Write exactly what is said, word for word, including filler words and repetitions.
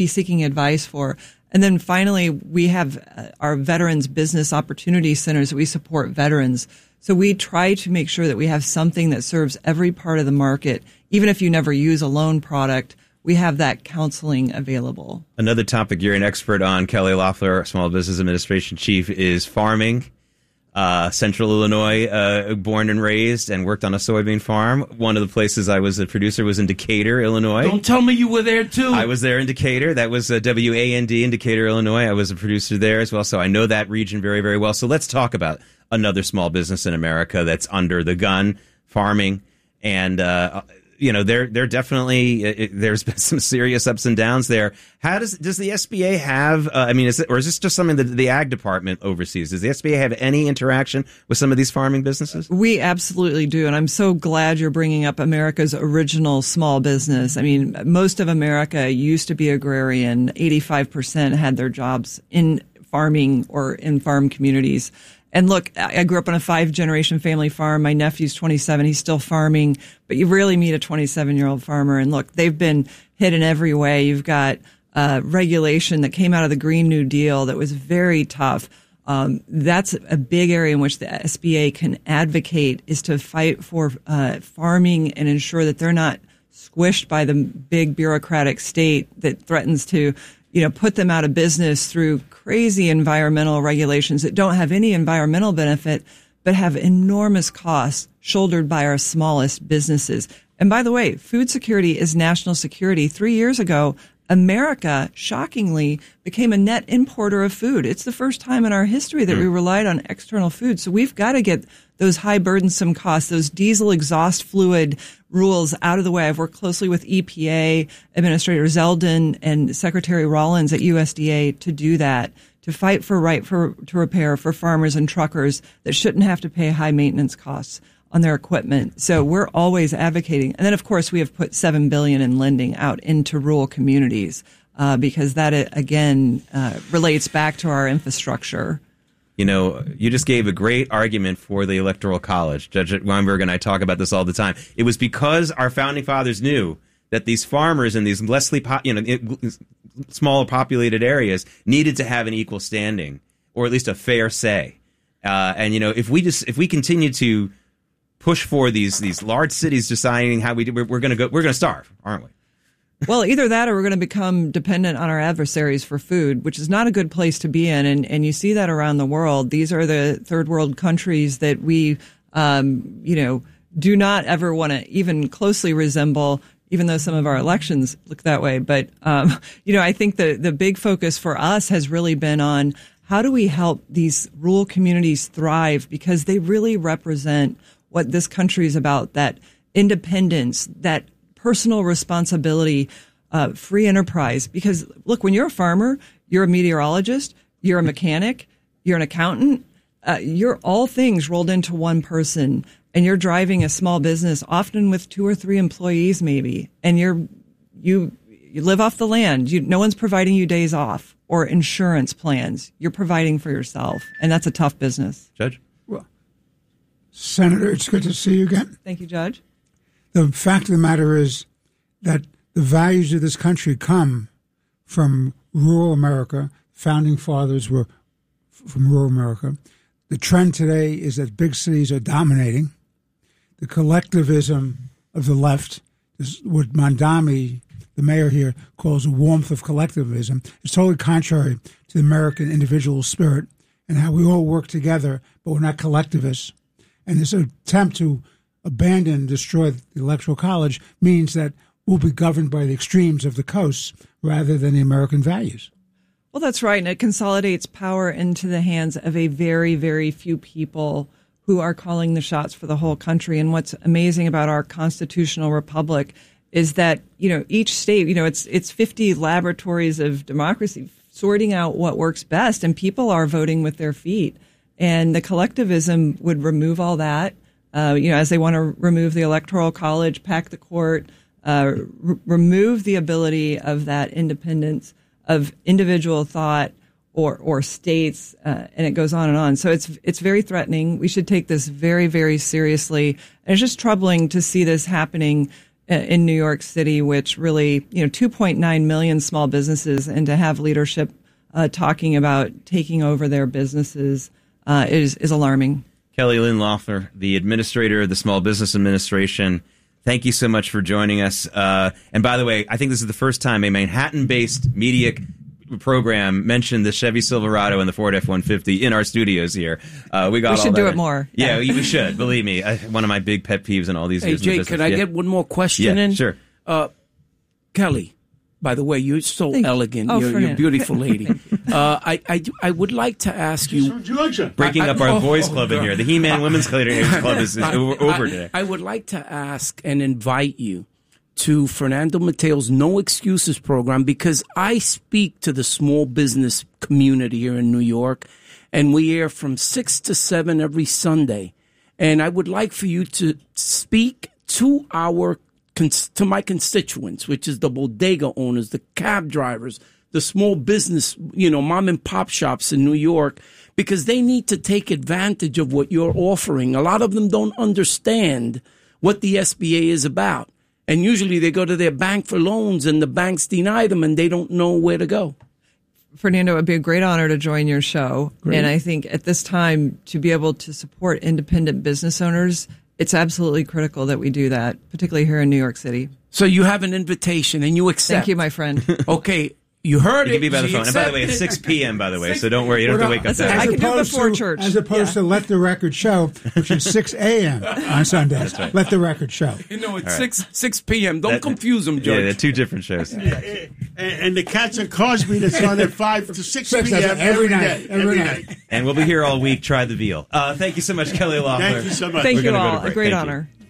be seeking advice for. And then finally, we have our Veterans Business Opportunity Centers that we support veterans. So we try to make sure that we have something that serves every part of the market. Even if you never use a loan product, we have that counseling available. Another topic you're an expert on, Kelly Loeffler, Small Business Administration Chief, is farming. Uh, Central Illinois, uh, born and raised, and worked on a soybean farm. One of the places I was a producer was in Decatur, Illinois. Don't tell me you were there, too. I was there in Decatur. That was uh, W A N D in Decatur, Illinois. I was a producer there as well, so I know that region very, very well. So let's talk about another small business in America that's under the gun, farming. And, uh, you know, they're, they're definitely, it, there's been some serious ups and downs there. How does, does the S B A have, uh, I mean, is it, or is this just something that the ag department oversees? Does the S B A have any interaction with some of these farming businesses? We absolutely do. And I'm so glad you're bringing up America's original small business. I mean, most of America used to be agrarian. eighty-five percent had their jobs in farming or in farm communities. And look, I grew up on a five-generation family farm. My nephew's twenty-seven. He's still farming. But you rarely meet a twenty-seven-year-old farmer. And look, they've been hit in every way. You've got uh, regulation that came out of the Green New Deal that was very tough. Um, that's a big area in which the S B A can advocate, is to fight for uh, farming and ensure that they're not squished by the big bureaucratic state that threatens to, you know, put them out of business through crazy environmental regulations that don't have any environmental benefit, but have enormous costs shouldered by our smallest businesses. And by the way, food security is national security. Three years ago, America, shockingly, became a net importer of food. It's the first time in our history that we relied on external food. So we've got to get those high burdensome costs, those diesel exhaust fluid rules out of the way. I've worked closely with E P A Administrator Zeldin and Secretary Rollins at U S D A to do that, to fight for right for to repair for farmers and truckers that shouldn't have to pay high maintenance costs on their equipment. So we're always advocating. And then, of course, we have put seven billion dollars in lending out into rural communities uh, because that, again, uh, relates back to our infrastructure. You know, you just gave a great argument for the Electoral College. Judge Weinberg and I talk about this all the time. It was because our founding fathers knew that these farmers in these less, you know, smaller populated areas needed to have an equal standing, or at least a fair say. Uh, and, you know, if we just if we continue to push for these these large cities deciding how we do, we're, we're going to go, we're going to starve, aren't we? Well, either that or we're going to become dependent on our adversaries for food, which is not a good place to be in. And, and you see that around the world. These are the third world countries that we, um, you know, do not ever want to even closely resemble, even though some of our elections look that way. But, um, you know, I think the, the big focus for us has really been on how do we help these rural communities thrive, because they really represent what this country is about, that independence, that personal responsibility, uh, free enterprise. Because look, when you're a farmer, you're a meteorologist, you're a mechanic, you're an accountant, uh, you're all things rolled into one person, and you're driving a small business, often with two or three employees maybe, and you're, you, you live off the land. You, no one's providing you days off or insurance plans. You're providing for yourself, and that's a tough business. Judge? Well, Senator, it's good to see you again. Thank you, Judge. The fact of the matter is that the values of this country come from rural America. Founding fathers were from rural America. The trend today is that big cities are dominating. The collectivism of the left is what Mondami, the mayor here, calls a warmth of collectivism. It's totally contrary to the American individual spirit and how we all work together, but we're not collectivists. And this attempt to abandon and destroy the Electoral College means that we'll be governed by the extremes of the coasts rather than the American values. Well, that's right. And it consolidates power into the hands of a very, very few people who are calling the shots for the whole country. And what's amazing about our constitutional republic is that, you know, each state, you know, it's it's fifty laboratories of democracy sorting out what works best, and people are voting with their feet. And the collectivism would remove all that. Uh, you know, as they want to remove the Electoral College, pack the court, uh, r- remove the ability of that independence of individual thought or or states, uh, and it goes on and on. So it's it's very threatening. We should take this very, very seriously. And it's just troubling to see this happening in New York City, which really, you know, two point nine million small businesses, and to have leadership uh, talking about taking over their businesses uh, is, is alarming. Kelly Lynn Loeffler, the administrator of the Small Business Administration, thank you so much for joining us. Uh, and by the way, I think this is the first time a Manhattan-based media program mentioned the Chevy Silverado and the Ford F one fifty in our studios here. Uh, we got. We should all that do in. it more. Yeah, we, we should. Believe me, I, one of my big pet peeves in all these hey, years. Jay, in the can I yeah. get one more question yeah, in? Sure. Uh, Kelly, by the way, you're so Thank elegant. Oh, you're, you're a Fernando. beautiful lady. uh, I, I, do- I would like to ask you. Breaking I- up I- our oh, boys oh, club in God. here. The He-Man Women's Club is, is I- over, over I- today. I would like to ask and invite you to Fernando Mateo's No Excuses program, because I speak to the small business community here in New York, and we air from six to seven every Sunday. And I would like for you to speak to our cons- to my constituents, which is the bodega owners, the cab drivers, the small business, you know, mom and pop shops in New York, because they need to take advantage of what you're offering. A lot of them don't understand what the S B A is about. And usually they go to their bank for loans and the banks deny them and they don't know where to go. Fernando, it would be a great honor to join your show. Great. And I think at this time, to be able to support independent business owners, it's absolutely critical that we do that, particularly here in New York City. So you have an invitation and you accept. Thank you, my friend. Okay, you heard You it. can be by the She phone. And by the way, it's accepted. six p.m., by the way, so don't worry. You don't have to wake up That's it. that I early. can do it opposed before to- church. As opposed Yeah. to Let the Record Show, which is six a.m. on Sundays. right. Let the Record Show. You know, it's six six p.m. Don't That- confuse them, Yeah, George. they're two different shows. And, and the Cats and Cosby that's on at five to six Six, p.m. every every night, day. every Every night. night. And we'll be here all week. Try the veal. Uh, thank you so much, Kelly Loeffler. Thank you so much. Thank We're you gonna go to all. A break. great Thank you. honor.